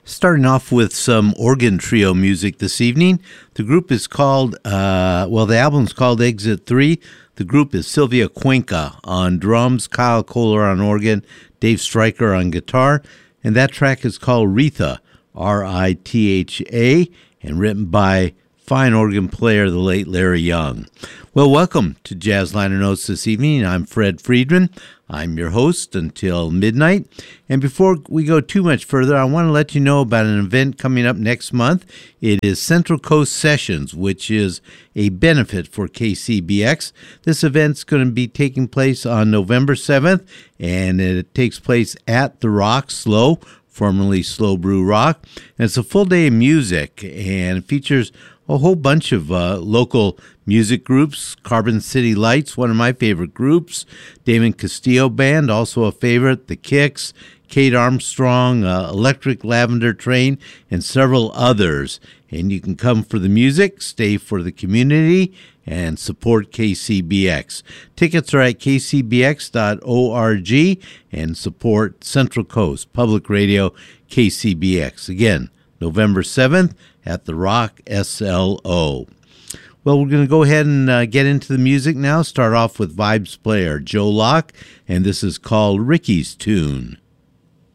Starting off with some organ trio music this evening. The group is called, the album's called Exit 3. The group is Sylvia Cuenca on drums, Kyle Kohler on organ, Dave Stryker on guitar, and that track is called Ritha, R-I-T-H-A, and written by fine organ player, the late Larry Young. Well, welcome to Jazz Liner Notes this evening. I'm Fred Friedman. I'm your host until midnight. And before we go too much further, I want to let you know about an event coming up next month. It is Central Coast Sessions, which is a benefit for KCBX. This event's going to be taking place on November 7th, and it takes place at The Rock Slow, formerly Slow Brew Rock. And it's a full day of music, and it features a whole bunch of local music groups. Carbon City Lights, one of my favorite groups. Damon Castillo Band, also a favorite. The Kicks, Kate Armstrong, Electric Lavender Train, and several others. And you can come for the music, stay for the community, and support KCBX. Tickets are at kcbx.org and support Central Coast Public Radio KCBX. Again, November 7th at the Rock SLO. Well, we're going to go ahead and get into the music now. Start off with Vibes player Joe Locke, and this is called Ricky's Tune.